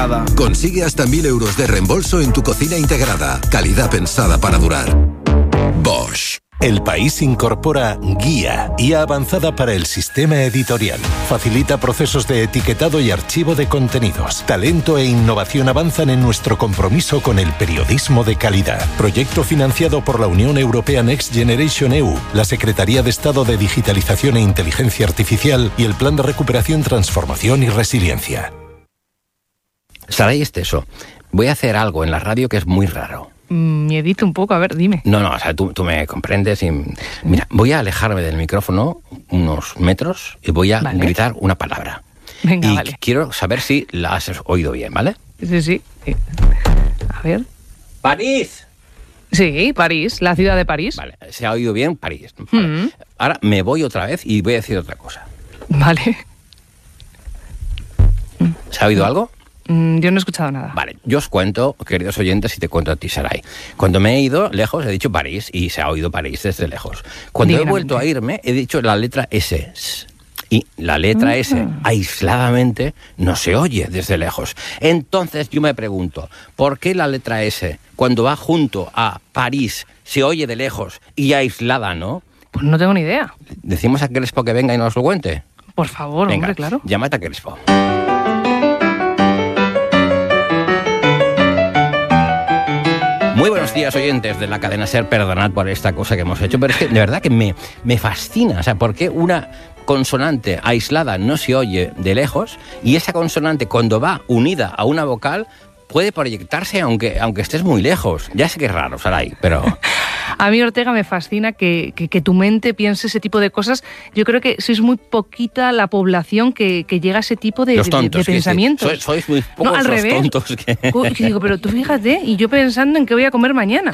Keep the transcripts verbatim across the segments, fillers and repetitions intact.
Consigue hasta mil euros de reembolso en tu cocina integrada. Calidad pensada para durar. Bosch. El País incorpora Guía, I A avanzada para el sistema editorial. Facilita procesos de etiquetado y archivo de contenidos. Talento e innovación avanzan en nuestro compromiso con el periodismo de calidad. Proyecto financiado por la Unión Europea Next Generation E U, la Secretaría de Estado de Digitalización e Inteligencia Artificial y el Plan de Recuperación, Transformación y Resiliencia. Saray Esteso, voy a hacer algo en la radio que es muy raro. Miedito un poco, a ver, dime. No, no, o sea, tú, tú me comprendes y... Mira, voy a alejarme del micrófono unos metros y voy a vale. gritar una palabra. Venga, y vale. quiero saber si la has oído bien, ¿vale? Sí, sí. A ver. ¡París! Sí, París, la ciudad de París. Vale, se ha oído bien París. Vale. Mm-hmm. Ahora me voy otra vez y voy a decir otra cosa. Vale. ¿Se ha oído algo? Yo no he escuchado nada. Vale, yo os cuento, queridos oyentes, y te cuento a ti, Saray. Cuando me he ido lejos, he dicho París, y se ha oído París desde lejos. Cuando he vuelto a irme, he dicho la letra S. Y la letra uh-huh. S, aisladamente, no se oye desde lejos. Entonces yo me pregunto, ¿por qué la letra S, cuando va junto a París, se oye de lejos y aislada, no? Pues no tengo ni idea. ¿Decimos a Crespo que venga y nos lo cuente? Por favor, venga, hombre, claro. Llámate a Crespo. Muy buenos días, oyentes de la cadena SER, perdonad por esta cosa que hemos hecho, pero es que de verdad que me, me fascina, o sea, ¿por qué una consonante aislada no se oye de lejos y esa consonante cuando va unida a una vocal puede proyectarse aunque, aunque estés muy lejos? Ya sé que es raro, Saray, pero... A mí, Ortega, me fascina que, que, que tu mente piense ese tipo de cosas. Yo creo que sois muy poquita la población que, que llega a ese tipo de, los tontos, de, de pensamientos. Sois, sois muy pocos no, al los revés. tontos que... Y digo, pero tú fíjate, y yo pensando en qué voy a comer mañana.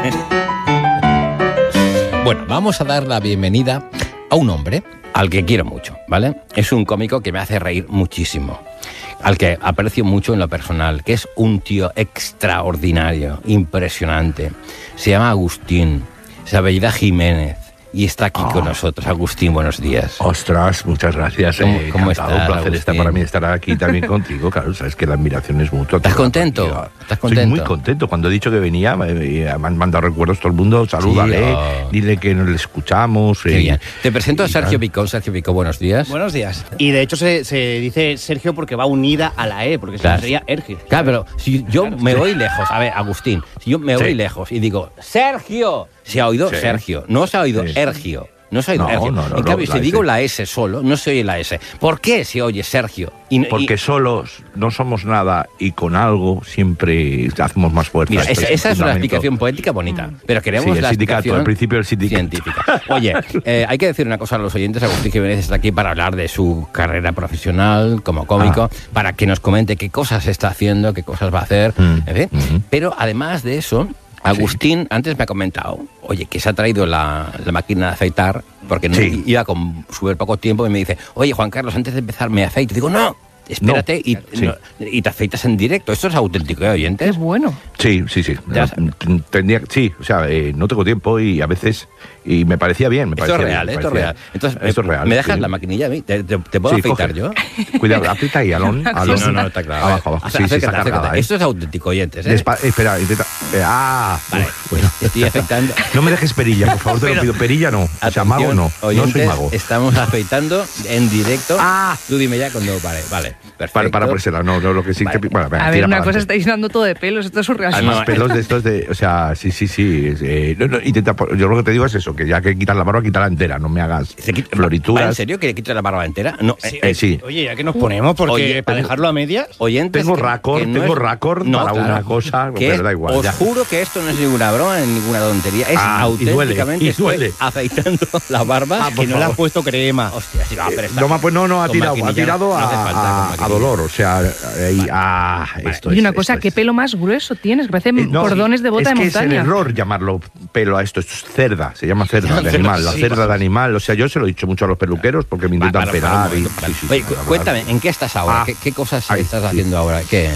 Bueno, vamos a dar la bienvenida a un hombre al que quiero mucho, ¿vale? Es un cómico que me hace reír muchísimo, al que aprecio mucho en lo personal, que es un tío extraordinario, impresionante. Se llama Agustín, se apellida Jiménez y está aquí oh. con nosotros. Agustín, buenos días. Ostras, muchas gracias. ¿Cómo, eh, cómo estás, un placer Agustín? estar para mí estar aquí también contigo. Claro, sabes que la admiración es mutua. ¿Estás contento? ¿Estás contento? Estoy muy contento. Cuando he dicho que venía, me, me han mandado recuerdos todo el mundo. Salúdale, sí, oh. dile que nos le escuchamos. Qué eh, bien. Te presento a Sergio Picón. Sergio Picón, buenos días. Buenos días. Y de hecho se, se dice Sergio porque va unida a la E, porque claro. sería Ergio. Claro, pero si yo claro, me sí. voy lejos, a ver, Agustín, si yo me voy sí. lejos y digo, Sergio, se ha oído sí. Sergio, no se ha oído sí. Ergio. No se oye no, Sergio. No, no, en cambio, no, si digo S. la S solo, no se oye la S. ¿Por qué se oye Sergio? Y, Porque y... solos no somos nada y con algo siempre hacemos más fuerza. Mira, esa, esa es una explicación poética bonita, mm. pero queremos sí, el la sindicato, al principio del sindicato. Científica. Oye, eh, hay que decir una cosa a los oyentes. Agustín Jiménez está aquí para hablar de su carrera profesional como cómico, ah. para que nos comente qué cosas está haciendo, qué cosas va a hacer, mm. en fin. Mm-hmm. Pero además de eso... Agustín, sí. antes me ha comentado, oye, que se ha traído la, la máquina de afeitar, porque no, sí. iba con súper poco tiempo, y me dice, oye, Juan Carlos, antes de empezar me afeito. Digo, no, espérate, no, y, sí. no, y te afeitas en directo. ¿Esto es auténtico, ¿eh, oyentes? Es bueno. Sí, sí, sí. Tendría, sí, o sea, eh, no tengo tiempo y a veces... Y me parecía bien, me parecía Esto es real, bien, esto es real. Entonces, esto es real. ¿me dejas sí. la maquinilla a mí? ¿Te, te, te puedo sí, afeitar coge. yo? Cuidado, aprieta ahí, Alon. Alon. No, no, está claro. Abajo, abajo. Sí, acércate, sí, está cargada, ¿eh? Esto es auténtico, oyentes, ¿eh? Despa espera, intenta... Eh, ah, vale. Uf, bueno. Estoy afeitando. No me dejes perilla, por favor, te lo pido. Perilla no. O sea, mago no. Oyentes, no soy mago. Estamos afeitando en directo. Ah. Tú dime ya cuando... Vale, vale. Perfecto. Para, para ponérsela, no, no, lo que sí... Vale. Que, bueno, venga, a ver, una cosa, adelante. estáis dando todo de pelos, esto es surrealista. Además, pelos de estos de... O sea, sí, sí, sí. Eh, no, no, intenta, yo lo que te digo es eso, que ya que quitas la barba, quitarla entera, no me hagas quita, florituras. ¿En serio que le quitas la barba entera? No, sí, eh, eh, sí. Oye, ya que nos ponemos, porque Oye, para dejarlo a medias... Oyentes tengo que, raccord, que no tengo es, raccord no, para claro, una cosa, pero es, da igual. Os ya. juro que esto no es ninguna broma, ni ninguna tontería. Es ah, auténticamente y duele, y duele. afeitando la barba. Ah, que no le has puesto crema. Hostia, sí, va, pero está, no, pues no, no, ha tirado, ha tirado no a, falta, a, a dolor, o sea, ahí, vale. ah, vale. esto Y es, una cosa, esto ¿qué es. pelo más grueso tienes? Parecen eh, no, cordones de bota es de que montaña. Es el error llamarlo pelo a esto, esto es cerda, se llama cerda de animal, la cerda de animal, o sea, yo se lo he dicho mucho a los peluqueros porque me intentan pelar. Y, vale. sí, sí, Oye, sí, cuéntame, ¿en qué estás ahora? Ah, ¿Qué, ¿Qué cosas ahí, estás sí. haciendo ahora? ¿Qué?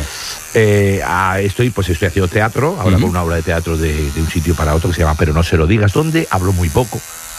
Eh, ah, estoy, pues estoy haciendo teatro, ahora uh-huh. con una obra de teatro de, de un sitio para otro que se llama Pero no se lo digas, donde hablo muy poco.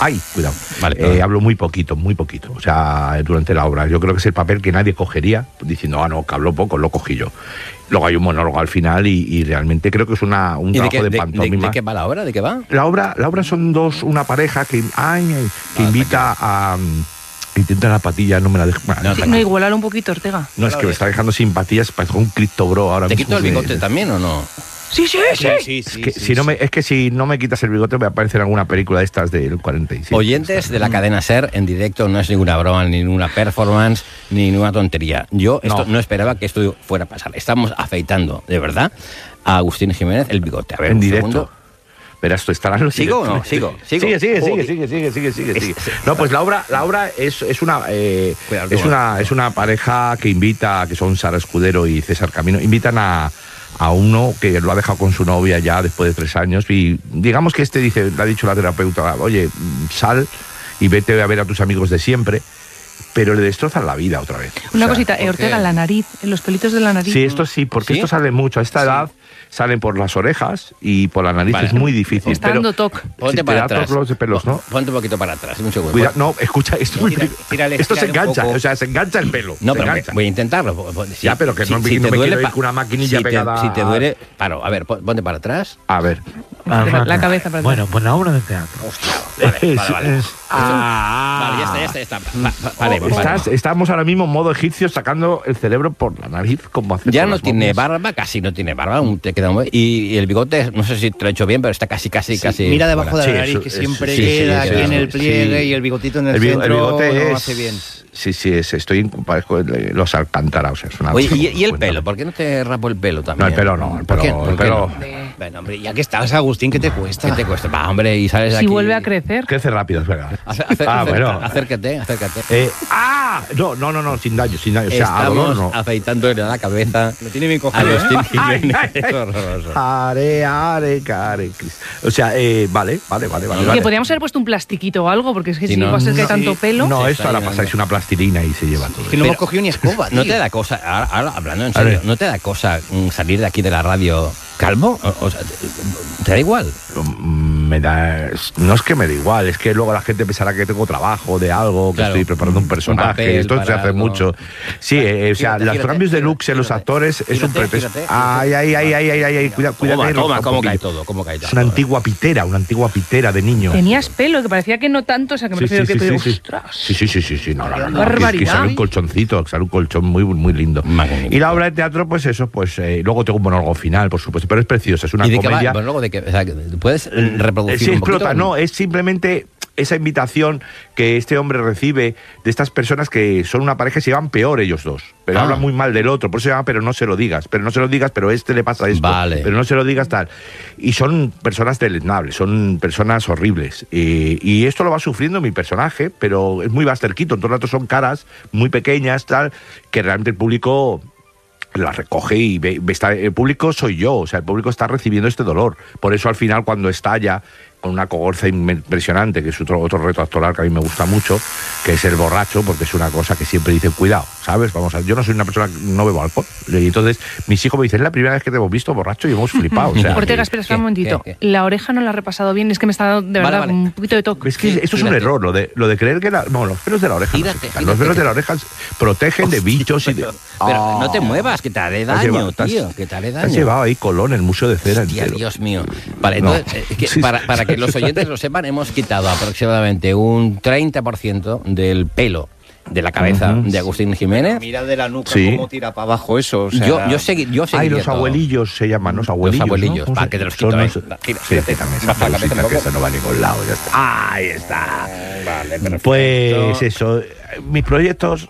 Ay, cuidado. Vale, eh, vale. hablo muy poquito, muy poquito. O sea, durante la obra. Yo creo que es el papel que nadie cogería diciendo, ah, no, que hablo poco, lo cogí yo. Luego hay un monólogo al final y, y realmente creo que es una, un ¿Y de trabajo qué, de, de, pantomima. de, de qué va la obra? ¿De qué va? La obra, la obra son dos, una pareja que, ay, ay, que Ah, invita a... um, intenta la patilla, no me la dejo. No, Sí, no, igualar un poquito, Ortega. No, es que me está dejando sin patillas, parece un Cristo Bro ahora ¿Te mismo. quito el me- bigote también o no? Sí, sí, sí. Sí, sí, Es que, sí, si no sí. me, es que si no me quitas el bigote me aparece en alguna película de estas del cuarenta y siete. Oyentes de la cadena SER, en directo no es ninguna broma, ni ninguna performance, ni ninguna tontería. Yo esto No. no, esperaba que esto fuera a pasar. Estamos afeitando, de verdad, a Agustín Jiménez el bigote. A ver, En un directo. segundo. Verás, tú estarás los ¿Sigo o no? directos. Sigo, sigo. Sigue, sigue, sigue, Joder. sigue, sigue, sigue, sigue, sigue. No, pues la obra, la obra es, es una eh, Cuidado, es tú, una es una pareja que invita, que son Sara Escudero y César Camino, invitan a, a uno que lo ha dejado con su novia ya después de tres años y digamos que este dice, le ha dicho la terapeuta, oye, sal y vete a ver a tus amigos de siempre, pero le destrozan la vida otra vez. O Una sea, cosita, eh, ¿por Ortega, qué? la nariz, en los pelitos de la nariz. Sí, esto sí, porque ¿Sí? esto sale mucho. A esta edad salen por las orejas y por la nariz Vale. es muy difícil. Está pero dando toque. Ponte si para te da atrás. todos los pelos, ¿no? Ponte un poquito para atrás, un segundo. Cuidado, no, escucha, esto, es muy Tira- peligroso. tírale, esto se tírale un engancha, poco. o sea, se engancha el pelo. No, se pero engancha. voy a intentarlo. Si- Ya, pero que no me- si no te me duele quiero ir pa- con una maquinilla si te- pegada Si te a- duele, paro, a ver, pon- ponte para atrás. A ver. La, la cabeza para Bueno, pues la obra de teatro. Vale, vale, vale. Es- Vale, ya está, ya está, ya está. Pa- pa- paremos, Estás- paremos. estamos ahora mismo en modo egipcio sacando el cerebro por la nariz como hace Ya con no las tiene momias. barba, casi no tiene barba, aún te queda un... y, y el bigote, no sé si te lo he hecho bien, pero está casi, casi, casi... Mira debajo de Sí, la nariz, eso- que eso- siempre sí, sí, queda sí, aquí sí, en el sí. pliegue y el bigotito en el, El, bigo- centro el bigote no es... hace bien. Sí, sí, es, estoy en parezco de los Alcántara, o sea, es una Oye, cosa ¿y, y el muy pelo? buena. ¿Por qué no te rapo el pelo No, también? el pelo no, el ¿Por pelo, qué? el ¿Por qué pelo. no? Bueno, hombre, ya que estás, Agustín, ¿qué te cuesta? ¿Qué te cuesta? Va, hombre, y sales de Si aquí... vuelve a crecer. Crece rápido, es verdad. Acer- acer- Ah, acer- bueno. Acércate, acércate. Eh, ¡Ah! No, no, no, no, sin daño, sin daño. O sea, a Estamos dolor no. afeitando la cabeza. Lo tiene bien A cogido, los ¿eh? Tim Ay, Jiménez. ay, ay. Es horroroso. Are, are, care, Cris. O sea, eh, vale, vale, vale, vale. Que vale. Que podríamos haber puesto un plastiquito o algo, porque es que Sí, si no. va a ser que hay No, tanto sí. pelo. No, Se esto está ahora llenando. pasáis una plastilina y se lleva todo. Que no Pero- hemos cogido ni escoba, tío. ¿No te da cosa, ahora, ahora hablando en A serio, ver. ¿no te da cosa mm, salir de aquí de la radio calmo? O, o sea, ¿te, te da igual? Mm, Me da, no es que me da igual, es que luego la gente pensará que tengo trabajo de algo, que Claro, estoy preparando un un personaje. papel Esto se para hace algo. mucho. Sí, eh, o sea, Gírate, los gírate, cambios de gírate, looks en los gírate. actores es un Gírate, pretexto. gírate, Ay, ay, ay, ay, ay, ay, ay, cuida, cuida. Toma, toma, cómo cae todo, cómo cae todo. Es una antigua pitera, una antigua pitera de niño. Tenías pelo, que parecía que no tanto, o sea, que me Sí, refiero sí, que sí, pero, sí, sí. ostras. Sí, sí, sí, sí, sí, no, no, no, no, que- que, Barbaridad. sale un colchoncito, que sale un colchón muy, muy lindo. Magnífico. Y la obra de teatro, pues eso, pues eh, luego tengo un monólogo final, por supuesto, pero es preciosa, es una ¿Y de qué va? comedia. Bueno, luego de que, o sea, que ¿puedes Eh, reproducir sí, un explota, poquito? no, es simplemente esa invitación que este hombre recibe de estas personas que son una pareja y se llevan peor ellos dos, pero Ah. hablan muy mal del otro, por eso se llama pero no se lo digas, pero no se lo digas, pero a este le pasa esto, Vale. pero no se lo digas tal. Y son personas deleznables, son personas horribles. Y, y esto lo va sufriendo mi personaje, pero es muy Buster Keaton, todo el rato son caras muy pequeñas, tal, que realmente el público la recoge y ve, ve- está, el público soy yo, o sea, el público está recibiendo este dolor. Por eso al final cuando estalla con una cogorza impresionante, que es otro, otro reto actoral que a mí me gusta mucho, que es el borracho, porque es una cosa que siempre dicen, cuidado, ¿sabes? Vamos a, yo no soy una persona que no bebo alcohol. Y entonces mis hijos me dicen, es la primera vez que te hemos visto borracho y hemos flipado. O sea, Ortega, que- espera, espera un ¿qué? momentito. ¿Qué? La oreja no la he repasado bien, es que me está dando de Vale, verdad vale. un poquito de toque. Es que Sí, esto es un gírate. error, lo de, lo de creer que la, no, los pelos de la oreja no Gírate, se quitan. gírate, Los pelos que de la te- oreja protegen de bichos y de... Pero Ah. no te muevas, que te haré Te has daño, llevado- te has- tío, que te haré te has daño. llevado ahí Colón, el Museo de Cera Hostia, entero. Dios mío. Vale, No. entonces, eh, que Sí, para, sí. para que los oyentes lo sepan, hemos quitado aproximadamente un treinta por ciento del pelo de la cabeza Ujú. de Agustín Jiménez. Mira de la nuca Sí. cómo tira para abajo eso. O sea, yo, yo, segui, yo Ay, seguiría los todo. abuelillos se llaman, los abuelillos. Los abuelillos, ¿no? va, que te los Son quito, los- eh. Va, gira, Sí, gírate, quítame esa baja la cabeza bolsita, un que poco. eso no va a ningún lado. Ya está. Ahí está. Vale, perfecto. Pues eso, mis proyectos.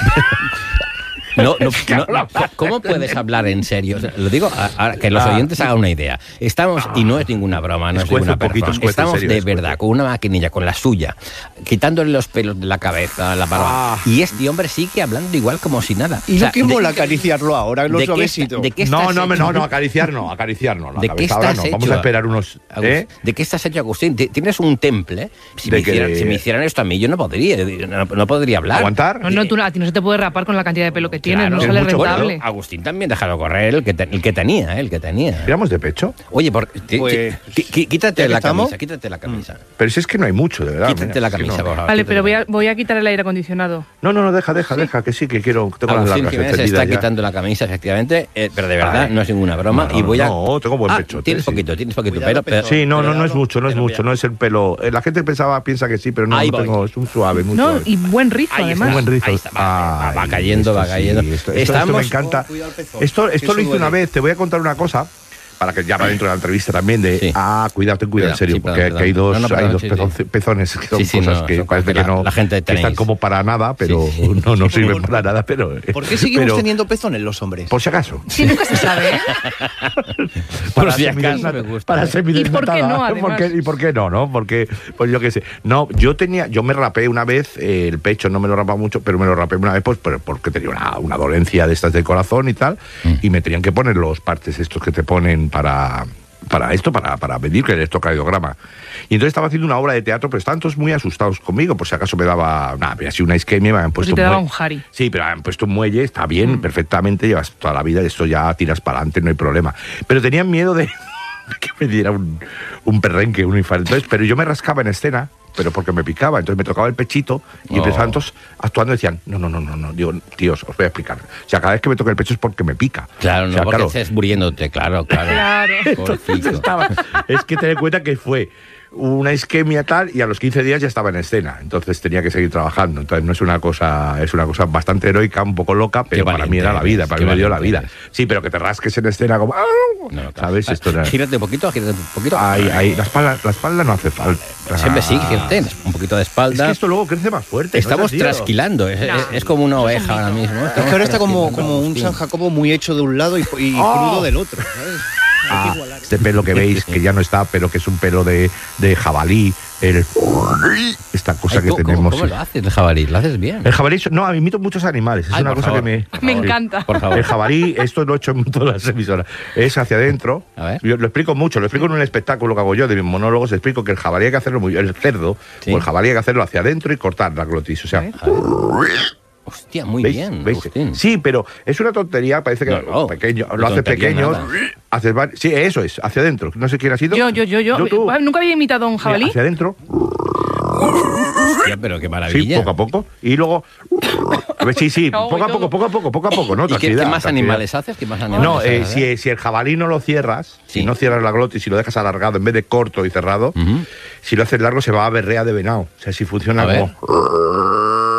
No, no, no, no. ¿Cómo puedes hablar en serio? O sea, lo digo a- a- que los Ah. oyentes hagan una idea. Estamos, y no es ninguna broma, no es Escuece ninguna un poquito, performance. escuece, Estamos en serio, de escuece. verdad con una maquinilla, con la suya, quitándole los pelos de la cabeza, la barba. Ah. Y este hombre sigue hablando igual como si nada. Y O sea, no que de- mola acariciarlo ahora en los ¿de qué, suavecitos. de qué No, estás no, me- no, hecho? no, acariciar no, acariciar no. La ¿De qué cabeza ahora estás no. Vamos hecho, a esperar unos. Agustín? ¿eh? ¿De qué estás hecho, Agustín? Ti- Tienes un temple. Si me, De que- hicieran, si me hicieran esto a mí, yo no podría. No, no podría hablar. ¿Aguantar? No, no, tú, a ti no se te puede rapar con la cantidad de pelo que tienes, Claro, no tienes sale mucho rentable. Bueno, Agustín también déjalo correr, el que, te- el que tenía, ¿eh? el que tenía. ¿Tiramos de pecho? Oye, por, ti- Pues, ti- qui- quítate ya que la estamos. camisa, quítate la camisa. Pero si es que no hay mucho, de verdad. Quítate mira, la es que camisa, no. por favor. Vale, quítate pero voy la- a, voy a quitar el aire acondicionado. No, no, no, deja, deja, deja, que sí, que quiero. Tengo las Agustín largas Jiménez está encendidas ya. quitando la camisa, efectivamente, eh, pero de verdad Vale. no es ninguna broma. No, y voy a... no, tengo buen Ah, pechote, Tienes sí. poquito, tienes poquito. Cuidado, Pero, pero- pezón. Sí, no, no, no es Pero mucho, no es pero mucho, bien. no es el pelo. eh, La gente pensaba, piensa que sí, pero no, Ahí no voy. tengo, es un suave, muy No, suave. y buen rizo, Ahí está. además. Un buen rizo. Ahí está, va, va, va Ay, cayendo, esto va sí, cayendo. Esto, esto- esto Estamos- me encanta. Oh, cuidado el pezón, Esto, que esto eso lo hice una duele. vez, te voy a contar una cosa. Para que ya para dentro de la entrevista también de Sí. ah, cuidado, ten cuidado, Cuidado, en serio, sí, porque perdón, que hay perdón. dos, No, no, hay perdón, dos sí, pezon- sí. pezones que son Sí, sí, cosas no, que son parece cosas que que no la- la gente que están tenéis. como para nada, pero Sí, sí. no, no sirven para nada, pero ¿Por qué seguimos pero, teniendo pezones los hombres? por si acaso. Sí, nunca se sabe, ¿eh? Por si semidesnata- acaso me gusta. para ¿eh? semidesnatada. ¿Y por qué no, ¿Por además? qué- ¿Y por qué no, no? Porque, pues yo qué sé. No, yo tenía, yo me rapé una vez, eh, el pecho no me lo rapaba mucho, pero me lo rapé una vez pues por- porque tenía una, una dolencia de estas del corazón y tal, Mm. y me tenían que poner los partes estos que te ponen para... para esto, para, para medir que el electrocardiograma. Y entonces estaba haciendo una obra de teatro, pero estaban todos muy asustados conmigo, por si acaso me daba, nada, había sido una isquemia, me habían Pues puesto si te un daba muelle. un jari. Sí, pero me habían puesto un muelle, está bien, Mm. perfectamente, llevas toda la vida, esto ya tiras para adelante, no hay problema. Pero tenían miedo de que me diera un, un perrenque, un infarto. Entonces, pero yo me rascaba en escena, pero porque me picaba, entonces me tocaba el pechito y Oh. empezaban todos actuando y decían, no, no, no, no, no, digo, tíos, os voy a explicar. O sea, cada vez que me toca el pecho es porque me pica. Claro, O no, sea, porque claro, estés muriéndote, claro, claro. Claro. Pobrecito. estaba- es que ten en cuenta que fue una isquemia tal y a los quince días ya estaba en escena, entonces tenía que seguir trabajando. Entonces no es una cosa, es una cosa bastante heroica, un poco loca, pero Qué para mí valiente era la eres, vida, para qué mí me dio la valiente vida. eres. Sí, pero que te rasques en escena como, No, claro. ¿sabes? Esto era- Gírate un poquito, gírate un poquito. Ahí, ahí, la espalda, la espalda no hace falta. Siempre sí, gírate, un poquito de Es espalda. que esto luego crece más fuerte. ¿no es Estamos así, o? trasquilando, es, es- es como una oveja ahora mismo. Es que ahora está como, como un San Jacobo muy hecho de un lado y, y Oh. crudo del otro, ¿sabes? Hay Ah, que igualar. este pelo que veis, que ya no está, pero que es un pelo de, de jabalí, el, esta cosa que ¿cómo, tenemos. ¿Cómo lo haces, el jabalí? ¿Lo haces bien? El jabalí, no, imito muchos animales, es Ay, una por cosa favor. que me... Me encanta. Por favor. El jabalí, esto lo he hecho en todas las emisoras, es hacia adentro. A ver. Yo lo explico mucho, lo explico en un espectáculo que hago yo de mis monólogos, explico que el jabalí hay que hacerlo muy, el cerdo, Sí. o el jabalí hay que hacerlo hacia adentro y cortar la glotis, o sea... A ver. A ver. Hostia, muy ¿Veis? bien, ¿Veis? Agustín. Sí, pero es una tontería, parece que No, no, pequeño, no lo hace tontería pequeño, nada. haces vari- sí, eso es, hacia adentro. No sé quién ha sido. Yo, yo, yo, yo. tú. ¿Nunca había imitado a un Mira, jabalí? hacia adentro, Hostia, pero qué sí, maravilla. poco a poco. Y luego, a ver, sí, sí, No, poco a yo- poco, poco a poco, poco a poco, ¿no? ¿Y qué, qué Tranquilidad, más tranquilidad. animales haces? ¿Qué más animales No, eh, haces? si, si el jabalí no lo cierras, Sí. si no cierras la glotis, si lo dejas alargado en vez de corto y cerrado, Ujú. si lo haces largo se va a berrea de venado. O sea, si funciona A ver. como...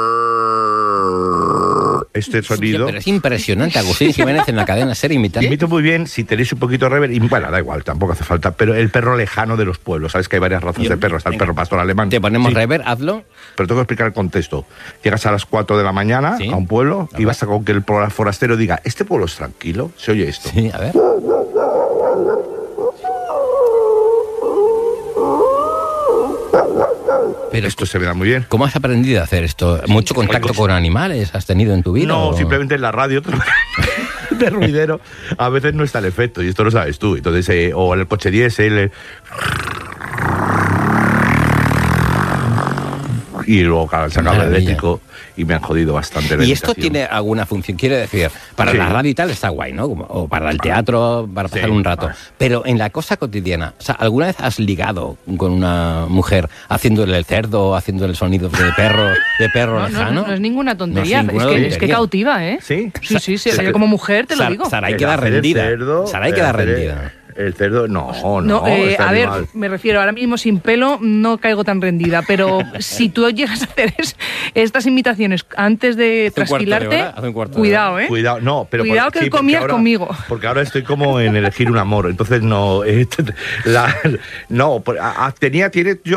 Este Hostia, sonido... pero es impresionante, Agustín Jiménez en la cadena SER imitando. Imito muy bien si tenéis un poquito de rever. Y bueno, da igual, tampoco hace falta. Pero el perro lejano de los pueblos. Sabes que hay varias razas de perros. Está el perro pastor alemán. Te ponemos Sí, rever, hazlo. pero tengo que explicar el contexto. Llegas a las cuatro de la mañana Sí. a un pueblo A y basta con que el forastero diga: ¿este pueblo es tranquilo? Se oye esto. Sí, a ver. Pero Esto se me da muy bien. ¿cómo has aprendido a hacer esto? ¿Mucho contacto pues- con animales has tenido en tu vida? No, o- simplemente en la radio de ruidero a veces no está el efecto y esto lo sabes tú. Entonces, eh, o en el coche diésel. eh, y luego claro, se acaba el Maravilla. eléctrico y me han jodido bastante la ¿Y esto imitación. tiene alguna función? Quiero decir, para Sí. la radio y tal está guay, ¿no? Como- o para el teatro, para pasar Sí. un rato. Pero en la cosa cotidiana, o sea, ¿alguna vez has ligado con una mujer haciéndole el cerdo, haciéndole el sonido de perro, de perro No, no, lejano? no, no es ninguna tontería. No es ninguna es, que, es que tontería. cautiva, ¿eh? ¿Sí? Sí, sí, sí. Sa- Yo como mujer te lo Sar- digo. Saray El queda hacer el rendida. cerdo, Saray el queda hacer el- rendida. El cerdo, no, no. No, eh, este a ver, animal. me refiero, ahora mismo sin pelo no caigo tan rendida, pero si tú llegas a hacer es- estas imitaciones antes de Hace un cuarto de trasquilarte, hora, hace un cuarto de cuidado, ¿eh? Cuidado, no, pero Cuidado por- que sí, porque comías ahora- conmigo. Porque ahora estoy como en elegir un amor, entonces no, eh, la, no, por- a- a- tenía, tiene, yo